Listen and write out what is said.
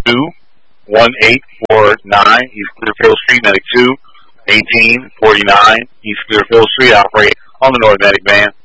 21849 East Clearfield Street, Medic 2, 1849 East Clearfield Street. Operate on the North Medic Band.